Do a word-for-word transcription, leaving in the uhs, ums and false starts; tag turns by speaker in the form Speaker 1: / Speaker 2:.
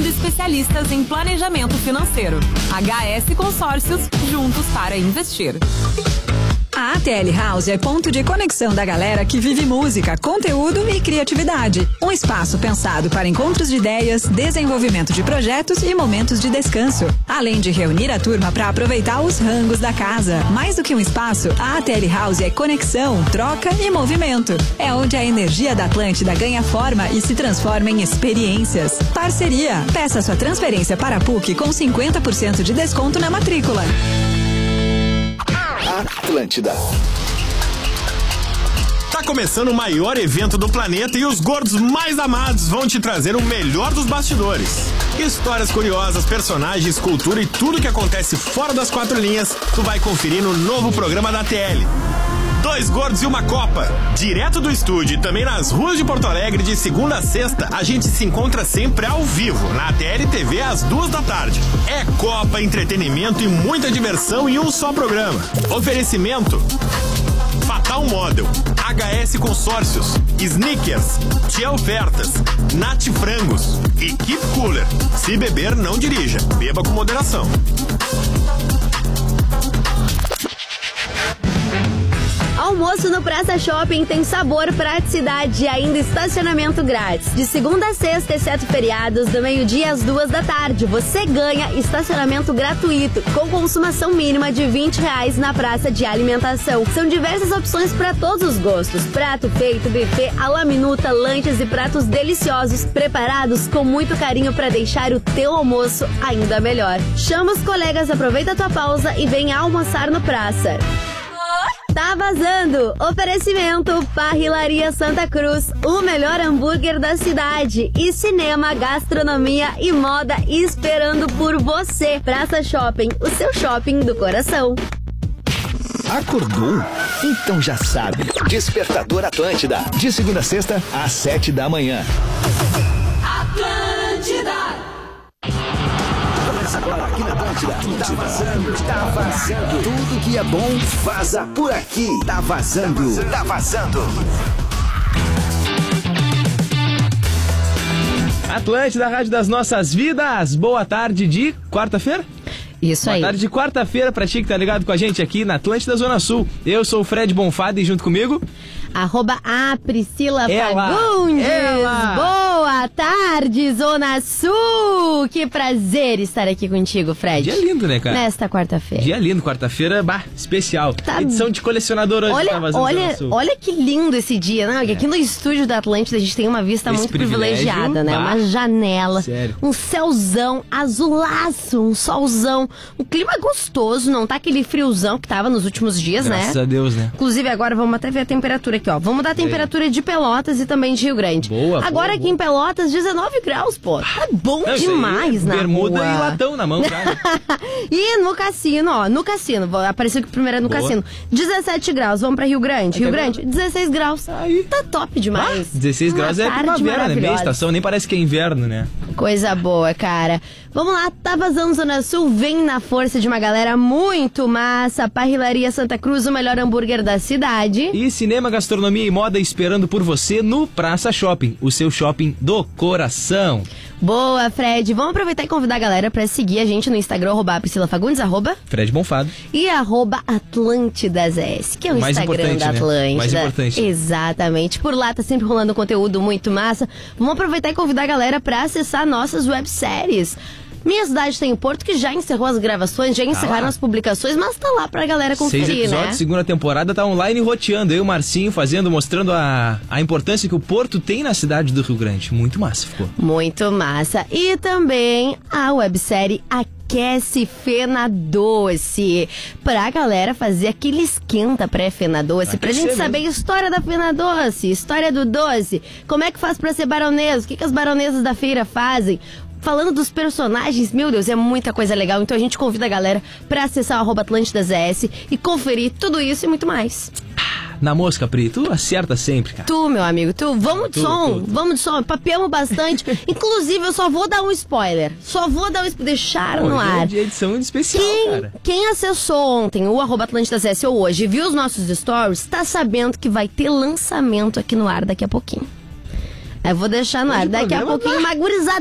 Speaker 1: formando especialistas em planejamento financeiro. H S Consórcios, juntos para investir.
Speaker 2: A A T L House é ponto de conexão da galera que vive música, conteúdo e criatividade. Um espaço pensado para encontros de ideias, desenvolvimento de projetos e momentos de descanso. Além de reunir a turma para aproveitar os rangos da casa. Mais do que um espaço, a A T L House é conexão, troca e movimento. É onde a energia da Atlântida ganha forma e se transforma em experiências. Parceria. Peça sua transferência para a P U C com cinquenta por cento de desconto na matrícula.
Speaker 3: Atlântida.
Speaker 4: Tá começando o maior evento do planeta e os gordos mais amados vão te trazer o melhor dos bastidores. Histórias curiosas, personagens, cultura e tudo que acontece fora das quatro linhas, tu vai conferir no novo programa da T L. Dois gordos e uma copa. Direto do estúdio e também nas ruas de Porto Alegre, de segunda a sexta, a gente se encontra sempre ao vivo, na T L T V às duas da tarde. É copa, entretenimento e muita diversão em um só programa. Oferecimento: Fatal Model, H S Consórcios, Snickers, Tia Ofertas, Nat Frangos e Keep Cooler. Se beber, não dirija. Beba com moderação.
Speaker 5: Almoço no Praça Shopping tem sabor, praticidade e ainda estacionamento grátis. De segunda a sexta, exceto feriados, do meio-dia às duas da tarde, você ganha estacionamento gratuito, com consumação mínima de vinte reais na praça de alimentação. São diversas opções para todos os gostos. Prato feito, buffet, à la minuta, lanches e pratos deliciosos, preparados com muito carinho para deixar o teu almoço ainda melhor. Chama os colegas, aproveita a tua pausa e vem almoçar no Praça. Tá vazando! Oferecimento Parrilaria Santa Cruz, o melhor hambúrguer da cidade. E cinema, gastronomia e moda esperando por você. Praça Shopping, o seu shopping do coração.
Speaker 3: Acordou? Então já sabe. Despertador Atlântida. De segunda a sexta, às sete da manhã.
Speaker 1: Atlântida!
Speaker 3: Agora aqui na Atlântida. Tá vazando, tá vazando. Tudo que é bom, vaza por aqui. Tá vazando, tá vazando.
Speaker 6: Atlântida, a rádio das nossas vidas. Boa tarde de quarta-feira?
Speaker 5: Isso
Speaker 6: Boa
Speaker 5: aí.
Speaker 6: Boa tarde de quarta-feira pra ti que tá ligado com a gente aqui na Atlântida Zona Sul. Eu sou o Fred Bonfada e junto comigo...
Speaker 5: Arroba a Priscila
Speaker 6: ela,
Speaker 5: Fagundes.
Speaker 6: Ela.
Speaker 5: Boa tarde, Zona Sul. Que prazer estar aqui contigo, Fred.
Speaker 6: Dia lindo, né, cara?
Speaker 5: Nesta quarta-feira.
Speaker 6: Dia lindo, quarta-feira, bah, especial.
Speaker 5: Tá.
Speaker 6: Edição de colecionador hoje.
Speaker 5: Olha,
Speaker 6: Tá vazando
Speaker 5: olha,
Speaker 6: Zona Sul.
Speaker 5: olha que lindo esse dia, né? Porque aqui no estúdio da Atlântida a gente tem uma vista
Speaker 6: Esse
Speaker 5: muito
Speaker 6: privilégio,
Speaker 5: privilegiada, né?
Speaker 6: bah.
Speaker 5: Uma janela,
Speaker 6: Sério.
Speaker 5: um céuzão azulaço, um solzão, um clima gostoso, não tá aquele friozão que tava nos últimos dias,
Speaker 6: Graças
Speaker 5: né?
Speaker 6: a Deus, né?
Speaker 5: Inclusive agora vamos até ver a temperatura aqui, ó. Vamos dar a temperatura de Pelotas e também de Rio Grande.
Speaker 6: Boa,
Speaker 5: Agora
Speaker 6: boa,
Speaker 5: aqui
Speaker 6: boa.
Speaker 5: em Pelotas, dezenove graus, pô. Tá bom
Speaker 6: Não, isso aí,
Speaker 5: demais, na
Speaker 6: bermuda
Speaker 5: rua.
Speaker 6: e latão na mão, cara.
Speaker 5: E no cassino, ó, no cassino, vou- apareceu que primeiro é no
Speaker 6: Boa.
Speaker 5: cassino, dezessete graus, vamos pra Rio Grande, Rio Grande, dezesseis graus,
Speaker 6: Aí.
Speaker 5: tá top demais.
Speaker 6: dezesseis
Speaker 5: Uma
Speaker 6: graus é
Speaker 5: tarde
Speaker 6: primavera, né? Meia
Speaker 5: maravilhosa.
Speaker 6: estação, nem parece que é inverno, né?
Speaker 5: Coisa boa, cara. Vamos lá, tá vazando Zona Sul, vem na força de uma galera muito massa, Parrilaria Santa Cruz, o melhor hambúrguer da cidade.
Speaker 6: E cinema, gastronomia e moda esperando por você no Praça Shopping, o seu shopping do coração.
Speaker 5: Boa, Fred. Vamos aproveitar e convidar a galera pra seguir a gente no Instagram, arroba Priscila Fagundes, arroba,
Speaker 6: Fred Bonfado.
Speaker 5: e arroba Atlântidas S, que é o
Speaker 6: Mais
Speaker 5: Instagram
Speaker 6: importante,
Speaker 5: da
Speaker 6: né?
Speaker 5: Atlântida.
Speaker 6: Mais importante.
Speaker 5: Exatamente. Por lá tá sempre rolando conteúdo muito massa. Vamos aproveitar e convidar a galera pra acessar nossas webséries. Minha Cidade Tem o Porto, que já encerrou as gravações, já encerraram
Speaker 6: lá.
Speaker 5: as publicações, mas tá lá pra galera conferir,
Speaker 6: Seis episódios,
Speaker 5: né?
Speaker 6: segunda temporada, tá online roteando. Eu e o Marcinho fazendo, mostrando a, a importância que o Porto tem na cidade do Rio Grande. Muito massa ficou.
Speaker 5: Muito massa. E também a websérie Aquece Fena Doce, pra galera fazer aquele esquenta pré-Fena Doce, pra
Speaker 6: Aquecer
Speaker 5: gente saber a história da Fena Doce, história do doce, como é que faz pra ser baronesa, o que, que as baronesas da feira fazem. Falando dos personagens, meu Deus, é muita coisa legal. Então a gente convida a galera pra acessar o arroba Atlântidas S e conferir tudo isso e muito mais.
Speaker 6: Na mosca, Pri, tu acerta sempre, cara.
Speaker 5: Tu, meu amigo, tu, vamos de
Speaker 6: Tu,
Speaker 5: som,
Speaker 6: tu, tu.
Speaker 5: vamos de som, papeamos bastante. Inclusive, eu só vou dar um spoiler. Só vou dar um spoiler, deixar
Speaker 6: Pô,
Speaker 5: no
Speaker 6: hoje é
Speaker 5: ar.
Speaker 6: de edição especial,
Speaker 5: Quem,
Speaker 6: cara.
Speaker 5: quem acessou ontem o arroba Atlântidas S ou hoje e viu os nossos stories, tá sabendo que vai ter lançamento aqui no ar daqui a pouquinho. Eu vou deixar no ar.
Speaker 6: Hoje o
Speaker 5: Daqui a
Speaker 6: programa
Speaker 5: pouquinho,
Speaker 6: vai.
Speaker 5: uma gurizada